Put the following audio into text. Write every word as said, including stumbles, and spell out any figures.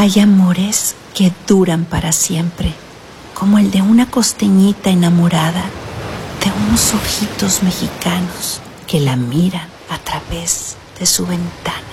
Hay amores que duran para siempre, como el de una costeñita enamorada de unos ojitos mexicanos que la miran a través de su ventana.